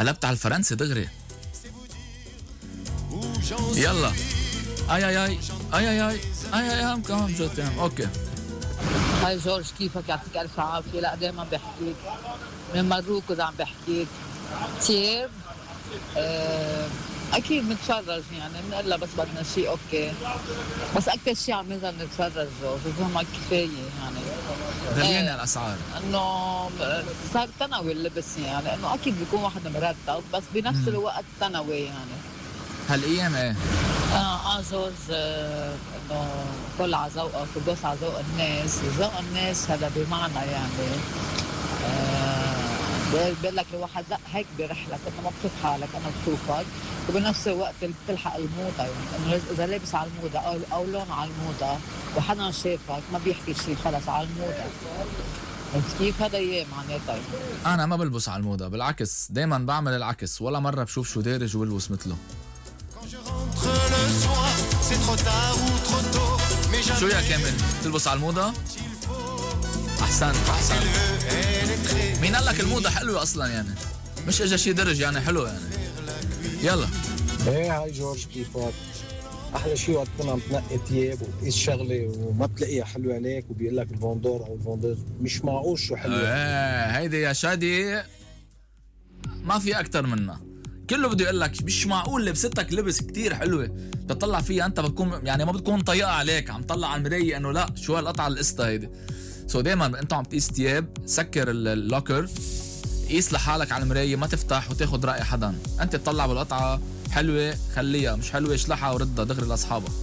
قلبت على الفرنسي دغري. يلا اي اي اي اي اي اي اي اي كمان جوتهم. اوكي هاي جورج، كيفك؟ يعطيك الف عافيه. لا دائما بحكيك من مروكو، عم بحكيك كثير. اكيد نتفرج يعني، بنقول بس بدنا شيء اوكي، بس اكثر شيء عم نقدر نتفرج جورج، وفهمك كفايه يعني. غليانة الاسعار، انه صار تنوي اللبس يعني، انه اكيد بيكون واحد مرتب بس بنفس الوقت تنوي يعني. هالايام ايه جورج، انه كل على ذوقك وبص على ذوق الناس. ذوق الناس هذا بمعنى يعني بيقول لك الواحد لا هيك برحلك، انه مبسوط حالك، انا بشوفك، وبنفس الوقت بتلحق الموضه يعني، انه اذا لابس على الموضه او لون على الموضه وحدا شافك ما بيحكي شيء، خلص على الموضه. فهمت كيف؟ هذا اياه معناتها. انا ما بلبس على الموضه، بالعكس دايما بعمل العكس، ولا مره بشوف شو دارج وبلبس مثله. شو يا كامل؟ تلبس على الموضه؟ احسنت. مين قال لك الموضه حلوه اصلا يعني؟ مش اجى شي درج يعني حلو يعني. يلا. ايه هاي جورج، كيفك؟ احلى شيء وقت تكون عم تنقي ثياب وتقيس شغله وما بتلاقيها حلوه عليك، وبيقول لك الفوندور او الفوندوز مش معقول شو حلوه. هيدي يا شادي ما في اكتر منها. كله بده يقول لك مش معقول لبستك لبس كتير حلوه، بتطلع فيها انت بتكون يعني ما بتكون طيقه عليك، عم طلع على المرايه انه لا شو هالقطعه القسطه هيدي. دايما انت عم تقيس ثياب، سكر اللوكر، قيس لحالك على المرايه، ما تفتح وتاخد راي حدا. انت تطلع بالقطعه حلوه خليها، مش حلوه اشلحها وردها دغري لاصحابها.